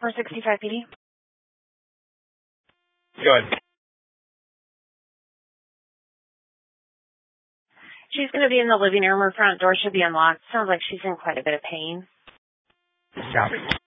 465 PD. Go ahead. She's going to be in the living room. Her front door should be unlocked. Sounds like she's in quite a bit of pain. Copy.